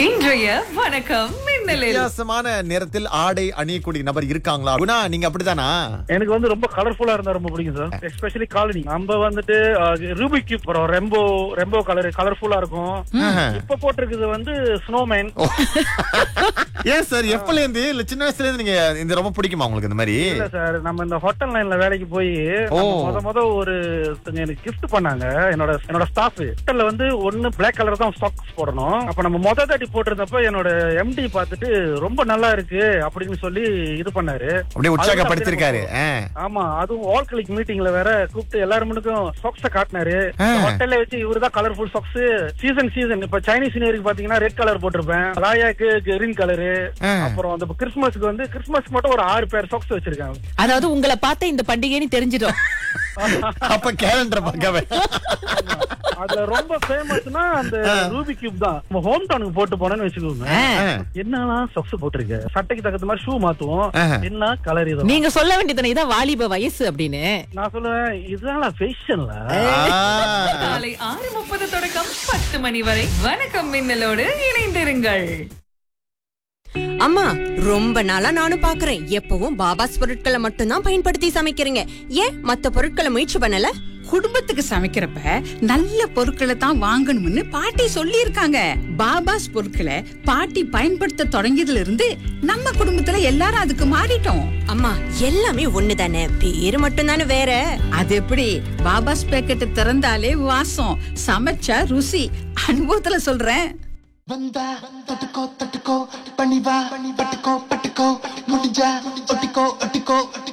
இன்றைய வணக்கம் மின்னலில் வித்தியாசமான நேரத்தில் ஆடை அணியக்கூடிய நபர் இருக்காங்களா? குணா, நீங்க அப்படித்தானா? எனக்கு வந்து ரொம்ப கலர்ஃபுல்லா இருந்தா ரொம்ப பிடிக்கும் சார். Especially colony. நம்ம வந்துட்டு ரூபிக் கியூப் அப்புறம் ரெம்போ கலர்ஃபுல்லா இருக்கும். இப்ப போட்டிருக்குது வந்து ஸ்னோமேன். ஏன் சார், எப்பல இருந்து இல்ல சின்ன வயசுல இருந்து நீங்க இந்த ரொம்ப பிடிக்குமா உங்களுக்கு இந்த மாதிரி? இல்ல சார், நம்ம இந்த ஹோட்டல் லைன்ல வேலைக்கு போய் முத ஒரு எனக்கு கிஃப்ட் பண்ணாங்க. என்னோட ஸ்டாஃப் ஹோட்டல்ல வந்து ஒன்னு பிளாக் கலர் தான் சாக்ஸ் போடணும். அப்ப நம்ம மொத தாட்டி போட்டிருந்தப்ப என்னோட எம்டி பார்த்துட்டு ரொம்ப நல்லா இருக்கு அப்படின்னு சொல்லி இது பண்ணாரு. அப்படியே உற்சாகப்படுத்திருக்காரு. ஆமா, அதுவும் ஆல் கிளிக் மீட்டிங்ல வேற கூப்பிட்டு எல்லாருக்கும் சாக்ஸ காட்டினாரு. ஹோட்டல்ல வச்சு இவருதான் கலர்ஃபுல் சாக்ஸ். சீசன் இப்ப சைனீஸ் நியூ இயருக்கு பாத்தீங்கன்னா ரெட் கலர் போட்டிருப்பேன், ராயாக்கு கிரீன் கலரு, அப்புறம் அந்த கிறிஸ்துமஸ்க்கு வந்து கிறிஸ்துமஸ் மட்டும் ஒரு 6 பேர் சாக்ஸ் வச்சிருக்காங்க. அதாவது உங்களை பார்த்த இந்த பண்டிகைன்னு தெரிஞ்சிடும். அப்ப கேலண்டர் பார்க்கவே. அதுல ரொம்ப ஃபேமஸ்னா அந்த ரூபி கியூப் தான். நம்ம ஹோம் டவுனுக்கு போட்டு போனேன்னு வச்சுக்கோங்க, என்னலாம் சாக்ஸ் போட்டிருக்க, சட்டைக்கு தகுந்த மாதிரி ஷூ மாத்துவோம், என்ன கலர் இது. நீங்க சொல்ல வேண்டியது இதான் வாலிப வயசு அப்படின்னு. நான் சொல்லுவேன், இதுதான் ஃபேஷன்ல. காலை 6:30 தொடக்கம் 10 மணி வரை வணக்கம் மின்னலோடு இணைந்திருங்கள். அம்மா, ரொம்ப நாளா நானும் பாக்குறேன், எப்பவும் பாபாஸ் பொருட்களை மட்டும்தான் பயன்படுத்தி சமைக்கிறீங்க. ஏன் மத்த பொருட்களை முயற்சி பண்ணல? குடும்பத்துக்கு சமைக்கிறப்ப நல்ல பொருட்களை தான் வாங்கணும்னு பாட்டி சொல்லி இருக்காங்க. பாபாஸ் பொருட்களை பாட்டி பயன்படுத்த தொடங்கியதுல இருந்து நம்ம குடும்பத்துல எல்லாரும் அதுக்கு மாறிட்டோம். அம்மா, எல்லாமே ஒண்ணுதானே, பேரு மட்டும் தானே வேற. அது எப்படி? பாபாஸ் பேக்கெட் திறந்தாலே வாசம், சமைச்சா ருசி. அனுபவத்துல சொல்றேன். வந்தா தொட்டுக்கோ தொட்டுக்கோ பணிவா பட்டுக்கோ பட்டுக்கோ முடிஞ்சா ஒட்டிக்கோ ஒட்டிக்கோ